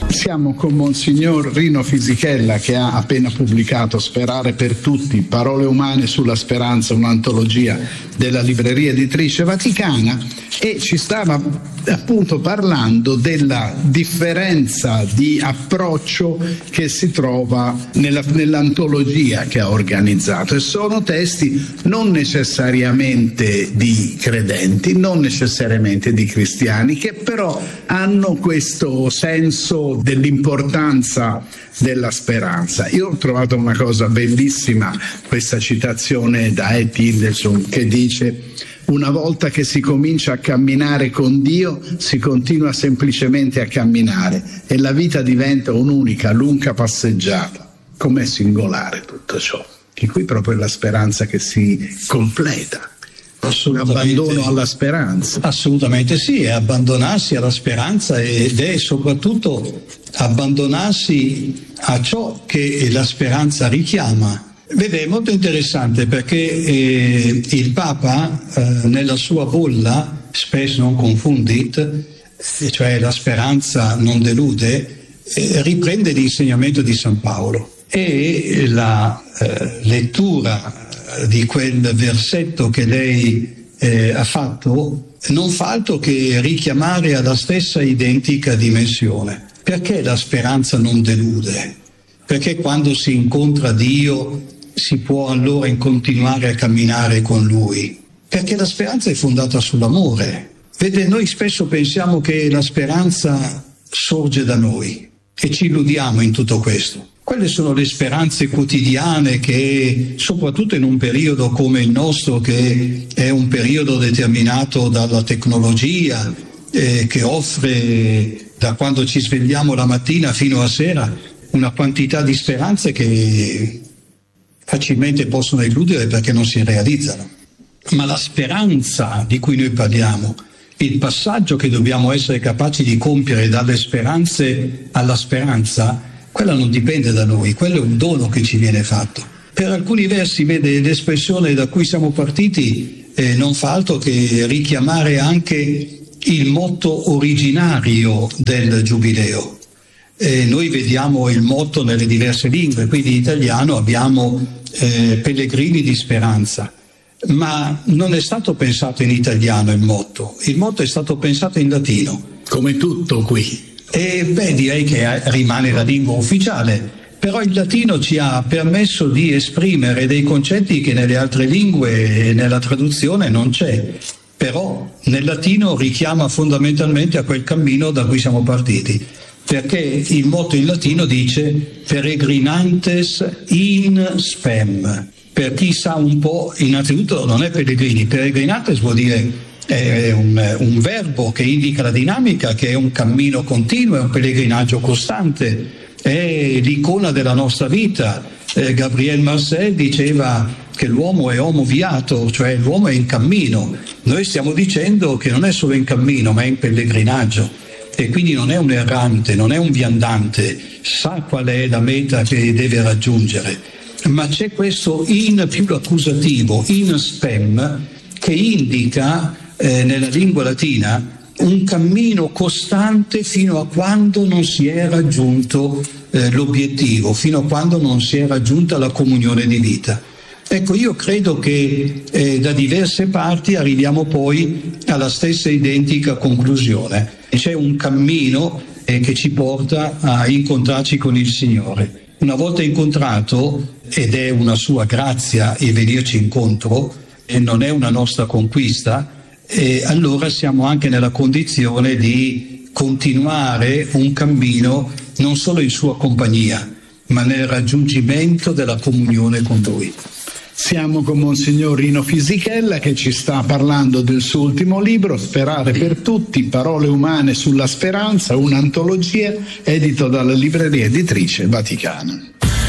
Siamo con Monsignor Rino Fisichella, che ha appena pubblicato Sperare per tutti, parole umane sulla speranza, un'antologia della libreria editrice Vaticana, e ci stava appunto parlando della differenza di approccio che si trova nell'antologia che ha organizzato, e sono testi non necessariamente di credenti, non necessariamente di cristiani, che però hanno questo senso dell'importanza della speranza. Io ho trovato una cosa bellissima, questa citazione da E. Tilderson, che dice: una volta che si comincia a camminare con Dio, si continua semplicemente a camminare e la vita diventa un'unica lunga passeggiata. Com'è singolare tutto ciò, che qui proprio è la speranza che si completa. Un abbandono alla speranza. Assolutamente sì, è abbandonarsi alla speranza, ed è soprattutto abbandonarsi a ciò che la speranza richiama. Vede, è molto interessante perché il Papa nella sua bolla Spes non confundit, cioè la speranza non delude, riprende l'insegnamento di San Paolo, e la lettura di quel versetto che lei ha fatto non fa altro che richiamare alla stessa identica dimensione. Perché la speranza non delude? Perché quando si incontra Dio si può allora continuare a camminare con Lui? Perché la speranza è fondata sull'amore. Vede, noi spesso pensiamo che la speranza sorge da noi e ci illudiamo in tutto questo. Quelle sono le speranze quotidiane che, soprattutto in un periodo come il nostro, che è un periodo determinato dalla tecnologia, che offre, da quando ci svegliamo la mattina fino a sera, una quantità di speranze che facilmente possono illudere perché non si realizzano. Ma la speranza di cui noi parliamo, il passaggio che dobbiamo essere capaci di compiere dalle speranze alla speranza, quella non dipende da noi, quello è un dono che ci viene fatto. Per alcuni versi, vede, l'espressione da cui siamo partiti non fa altro che richiamare anche il motto originario del Giubileo. Noi vediamo il motto nelle diverse lingue, quindi in italiano abbiamo pellegrini di speranza, ma non è stato pensato in italiano il motto è stato pensato in latino. Come tutto qui. Direi che rimane la lingua ufficiale, però il latino ci ha permesso di esprimere dei concetti che nelle altre lingue e nella traduzione non c'è, però nel latino richiama fondamentalmente a quel cammino da cui siamo partiti, perché il motto in latino dice peregrinantes in spem. Per chi sa un po', innanzitutto non è pellegrini, peregrinantes vuol dire è un verbo che indica la dinamica, che è un cammino continuo, è un pellegrinaggio costante, è l'icona della nostra vita. Gabriel Marcel diceva che l'uomo è homo viator, cioè l'uomo è in cammino. Noi stiamo dicendo che non è solo in cammino, ma è in pellegrinaggio, e quindi non è un errante, non è un viandante, sa qual è la meta che deve raggiungere, ma c'è questo in più accusativo, in spem, che indica nella lingua latina un cammino costante fino a quando non si è raggiunto l'obiettivo, fino a quando non si è raggiunta la comunione di vita. Ecco, io credo che da diverse parti arriviamo poi alla stessa identica conclusione. C'è un cammino che ci porta a incontrarci con il Signore. Una volta incontrato, ed è una sua grazia il venirci incontro, e non è una nostra conquista, e allora siamo anche nella condizione di continuare un cammino non solo in sua compagnia, ma nel raggiungimento della comunione con Lui. Siamo con Monsignor Rino Fisichella, che ci sta parlando del suo ultimo libro, Sperare per tutti, parole umane sulla speranza, un'antologia edito dalla libreria editrice Vaticana.